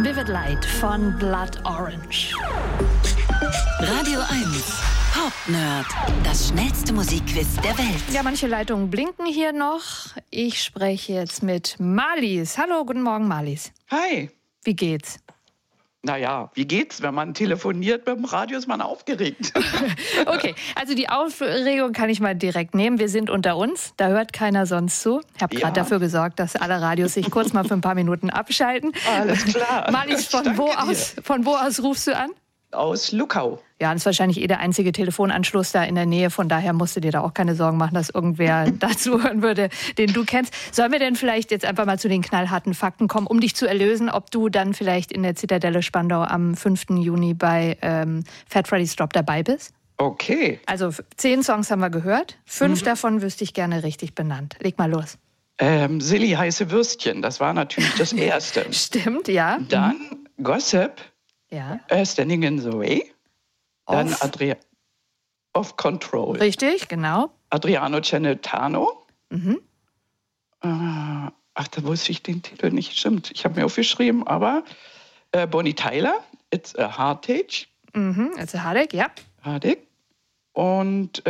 Vivid Light von Blood Orange. Radio 1, Pop Nerd, das schnellste Musikquiz der Welt. Ja, manche Leitungen blinken hier noch. Ich spreche jetzt mit Marlies. Hallo, guten Morgen, Marlies. Hi. Wie geht's? Naja, wie geht's? Wenn man telefoniert mit dem Radio, ist man aufgeregt. Okay, also die Aufregung kann ich mal direkt nehmen. Wir sind unter uns, da hört keiner sonst zu. Ich habe gerade dafür gesorgt, dass alle Radios sich kurz mal für ein paar Minuten abschalten. Alles klar. Marlies, von wo aus rufst du an? Aus Luckau. Ja, das ist wahrscheinlich der einzige Telefonanschluss da in der Nähe. Von daher musst du dir da auch keine Sorgen machen, dass irgendwer dazu hören würde, den du kennst. Sollen wir denn vielleicht jetzt einfach mal zu den knallharten Fakten kommen, um dich zu erlösen, ob du dann vielleicht in der Zitadelle Spandau am 5. Juni bei Fat Freddy's Drop dabei bist? Okay. Also 10 Songs haben wir gehört. 5 davon wüsste ich gerne richtig benannt. Leg mal los. Silly heiße Würstchen, das war natürlich das Erste. Stimmt, ja. Dann Gossip, Ja. Standing in the Way. Dann Off Control. Richtig, genau. Adriano Celentano. Mhm. Da wusste ich den Titel nicht. Stimmt, ich habe mir aufgeschrieben, aber Bonnie Tyler, It's a Heartache. Mhm, also Hardek, ja. Heartache. Und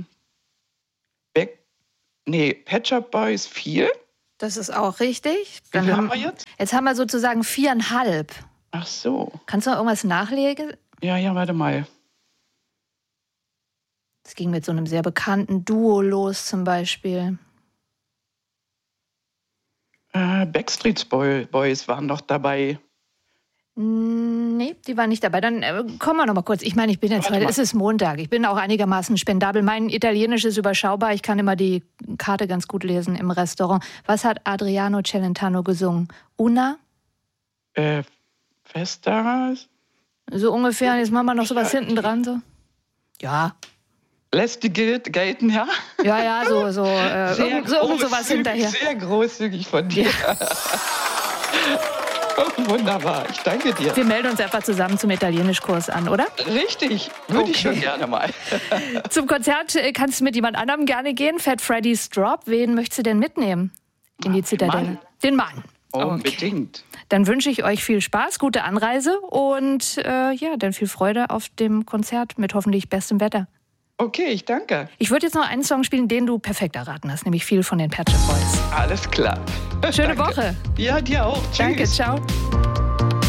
Pet Shop Boys 4. Das ist auch richtig. Wie viel haben wir jetzt? Jetzt haben wir sozusagen 4,5. Ach so. Kannst du noch irgendwas nachlegen? Ja, warte mal. Das ging mit so einem sehr bekannten Duo los zum Beispiel. Backstreet Boys waren noch dabei. Nee, die waren nicht dabei. Dann kommen wir noch mal kurz. Ich meine, ich bin jetzt heute, es ist Montag. Ich bin auch einigermaßen spendabel. Mein Italienisch ist überschaubar. Ich kann immer die Karte ganz gut lesen im Restaurant. Was hat Adriano Celentano gesungen? Una? Festa? So ungefähr. Jetzt machen wir noch sowas hinten dran. So. Ja. Lässt die gelten, ja? Ja, irgend sowas hinterher. Sehr großzügig von dir. Ja. Wunderbar, ich danke dir. Wir melden uns einfach zusammen zum Italienischkurs an, oder? Richtig, würde ich schon gerne mal. Zum Konzert kannst du mit jemand anderem gerne gehen. Fat Freddy's Drop. Wen möchtest du denn mitnehmen in die Zitadelle? Den Mann. Unbedingt. Okay. Dann wünsche ich euch viel Spaß, gute Anreise und dann viel Freude auf dem Konzert mit hoffentlich bestem Wetter. Okay, ich danke. Ich würde jetzt noch einen Song spielen, den du perfekt erraten hast, nämlich viel von den Pet Shop Boys. Alles klar. Schöne Woche. Ja, dir auch. Tschüss. Danke, ciao.